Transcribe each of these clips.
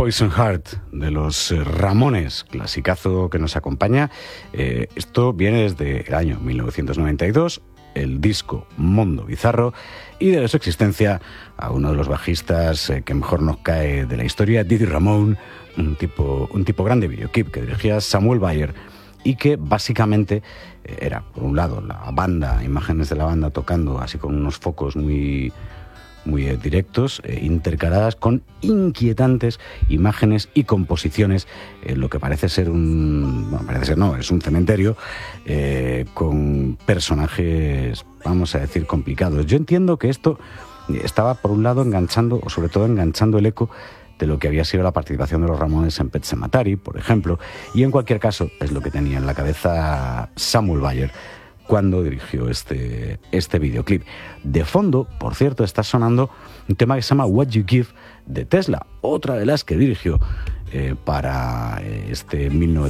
Poison Heart de los Ramones, clasicazo que nos acompaña. Esto viene desde el año 1992, el disco Mondo Bizarro, y de su existencia a uno de los bajistas que mejor nos cae de la historia, Didi Ramone, un tipo grande videoclip que dirigía Samuel Bayer y que básicamente era, por un lado, la banda, imágenes de la banda tocando así con unos focos muy directos, intercaladas con inquietantes imágenes y composiciones en lo que parece ser es un cementerio con personajes, vamos a decir, complicados. Yo entiendo que esto estaba, por un lado, enganchando el eco de lo que había sido la participación de los Ramones en Pet Sematary, por ejemplo, y en cualquier caso es lo que tenía en la cabeza Samuel Bayer cuando dirigió este videoclip. De fondo, por cierto, está sonando un tema que se llama What You Give de Tesla, otra de las que dirigió para este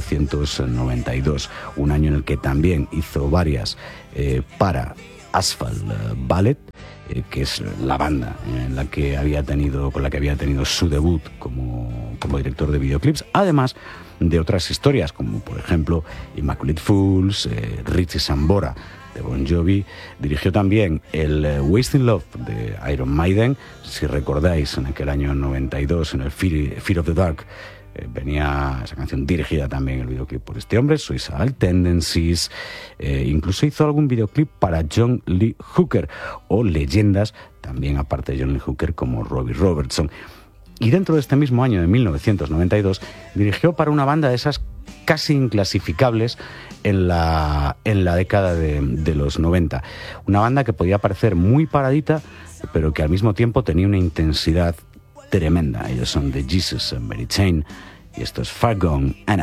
1992, un año en el que también hizo varias para Asphalt Ballet, que es la banda con la que había tenido su debut como director de videoclips, además de otras historias, como por ejemplo Immaculate Fools, Richie Sambora de Bon Jovi. Dirigió también el Wasting Love de Iron Maiden. Si recordáis, en aquel año 92, en el Fear of the Dark, venía esa canción dirigida también, el videoclip, por este hombre, Suicidal Tendencies. Incluso hizo algún videoclip para John Lee Hooker, o leyendas también, aparte de John Lee Hooker, como Robbie Robertson. Y dentro de este mismo año de 1992 dirigió para una banda de esas casi inclasificables en la década de los 90. Una banda que podía parecer muy paradita, pero que al mismo tiempo tenía una intensidad tremenda. Ellos son The Jesus and Mary Chain, y esto es Far Gone Anna.